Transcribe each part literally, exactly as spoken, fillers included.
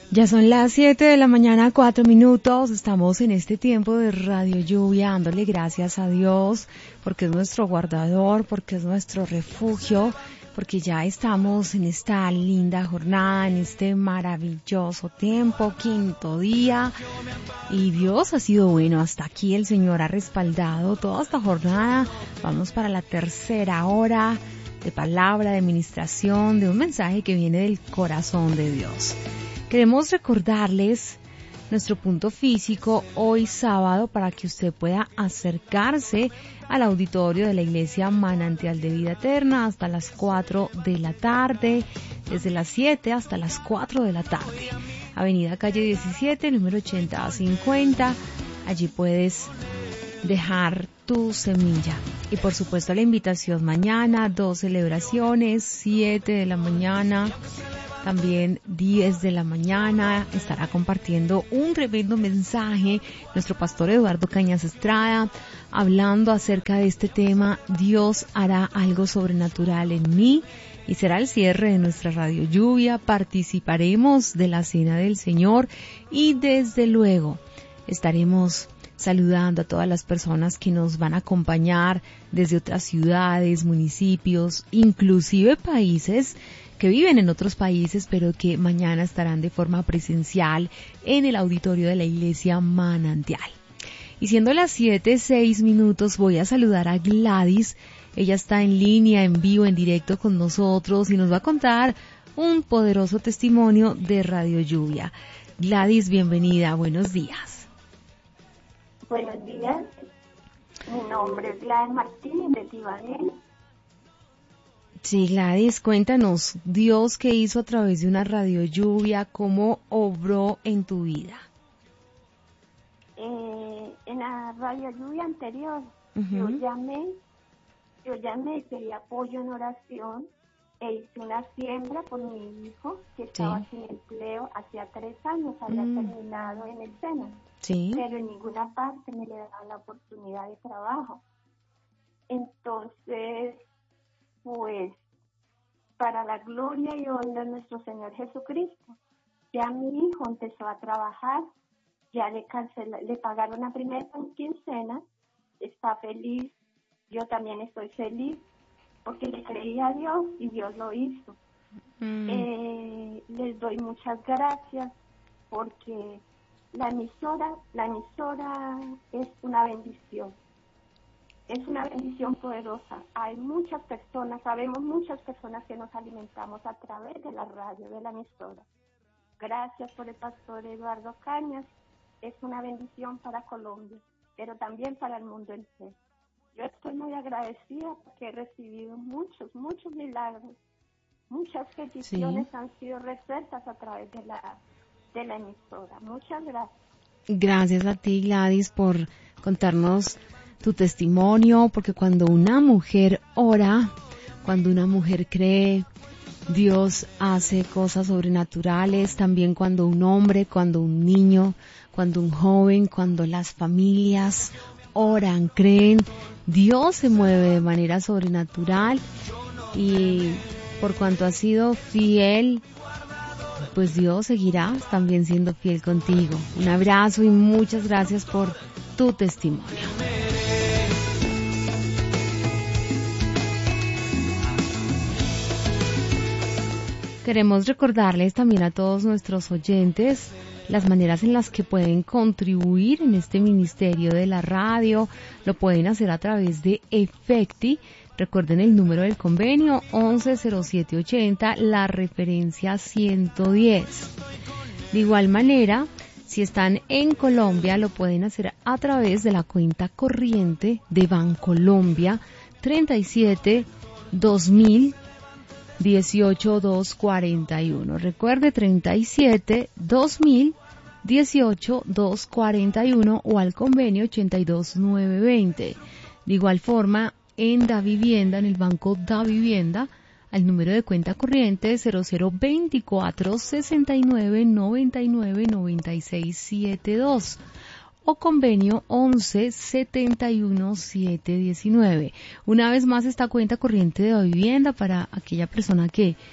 Ya son las siete de la mañana, cuatro minutos. Estamos en este tiempo de Radio Lluvia, dándole gracias a Dios, porque es nuestro guardador, porque es nuestro refugio, porque ya estamos en esta linda jornada, en este maravilloso tiempo, quinto día. Y Dios ha sido bueno. Hasta aquí el Señor ha respaldado toda esta jornada. Vamos para la tercera hora de palabra, de ministración, de un mensaje que viene del corazón de Dios. Queremos recordarles nuestro punto físico hoy sábado para que usted pueda acercarse al auditorio de la Iglesia Manantial de Vida Eterna hasta las cuatro de la tarde, desde las siete hasta las cuatro de la tarde. Avenida Calle diecisiete, número ochenta cincuenta. Allí puedes dejar tu semilla. Y por supuesto la invitación mañana, dos celebraciones, siete de la mañana, también diez de la mañana, estará compartiendo un tremendo mensaje nuestro pastor Eduardo Cañas Estrada, hablando acerca de este tema, Dios hará algo sobrenatural en mí, y será el cierre de nuestra Radio Lluvia. Participaremos de la Cena del Señor y desde luego estaremos saludando a todas las personas que nos van a acompañar desde otras ciudades, municipios, inclusive países que viven en otros países, pero que mañana estarán de forma presencial en el auditorio de la Iglesia Manantial. Y siendo las siete, seis minutos, voy a saludar a Gladys. Ella está en línea, en vivo, en directo con nosotros y nos va a contar un poderoso testimonio de Radio Lluvia. Gladys, bienvenida, buenos días. Buenos días, mi nombre es Gladys Martínez de Tibagué. Sí, Gladys, cuéntanos, Dios que hizo a través de una Radio Lluvia, ¿cómo obró en tu vida? Eh, en la Radio Lluvia anterior, uh-huh. yo llamé, yo llamé y pedí apoyo en oración e hice una siembra por mi hijo que estaba sí. sin empleo hacía tres años, había mm. terminado en el SENA, sí. pero en ninguna parte me le daban la oportunidad de trabajo. Entonces, pues, para la gloria y honra de nuestro Señor Jesucristo, ya mi hijo empezó a trabajar, ya le cancela, le pagaron la primera quincena, está feliz, yo también estoy feliz, porque le creí a Dios y Dios lo hizo. Mm. Eh, les doy muchas gracias, porque la emisora, la emisora es una bendición. Es una bendición poderosa. Hay muchas personas, sabemos muchas personas que nos alimentamos a través de la radio, de la emisora. Gracias por el pastor Eduardo Cañas. Es una bendición para Colombia, pero también para el mundo entero. Yo estoy muy agradecida porque he recibido muchos, muchos milagros. Muchas peticiones sí. han sido resueltas a través de la, de la emisora. Muchas gracias. Gracias a ti, Gladys, por contarnos tu testimonio, porque cuando una mujer ora, cuando una mujer cree, Dios hace cosas sobrenaturales. También cuando un hombre, cuando un niño, cuando un joven, cuando las familias oran, creen, Dios se mueve de manera sobrenatural. Y por cuanto has sido fiel, pues Dios seguirá también siendo fiel contigo. Un abrazo y muchas gracias por tu testimonio. Queremos recordarles también a todos nuestros oyentes las maneras en las que pueden contribuir en este ministerio de la radio. Lo pueden hacer a través de Efecti. Recuerden el número del convenio once cero siete ochenta, la referencia ciento diez. De igual manera, si están en Colombia, lo pueden hacer a través de la cuenta corriente de Bancolombia treinta y siete dos mil dieciocho doscientos cuarenta y uno. Recuerde treinta y siete dos mil dieciocho doscientos cuarenta y uno o al convenio ochenta y dos novecientos veinte. De igual forma, en Da Vivienda, en el Banco Da Vivienda, al número de cuenta corriente cero cero veinticuatro sesenta y nueve noventa y nueve noventa y seis setenta y dos o convenio once setenta y uno setecientos diecinueve. Una vez más, esta cuenta corriente de Da Vivienda para aquella persona que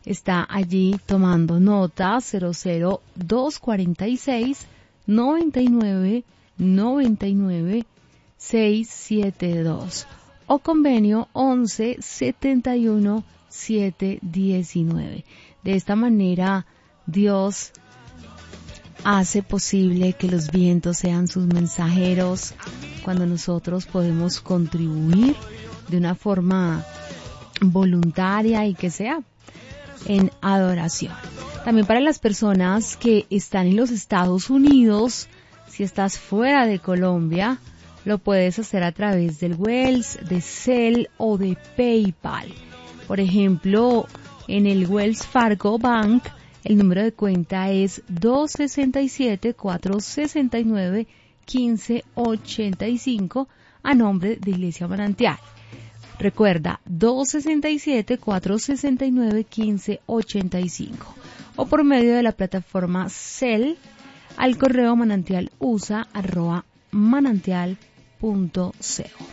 está allí tomando nota. Cero cero dos cuarenta y seis noventa y nueve noventa y nueve seiscientos setenta y dos o convenio once setenta y uno setecientos diecinueve. De esta manera Dios hace posible que los vientos sean sus mensajeros cuando nosotros podemos contribuir de una forma voluntaria y que sea en adoración. También para las personas que están en los Estados Unidos, si estás fuera de Colombia, lo puedes hacer a través del Wells, de Zelle o de PayPal. Por ejemplo, en el Wells Fargo Bank, el número de cuenta es dos seis siete, cuatro seis nueve, uno cinco ocho cinco a nombre de Iglesia Manantial. Recuerda, dos seis siete, cuatro seis nueve, uno cinco ocho cinco o por medio de la plataforma Zelle al correo manantialusa arroba manantial punto co.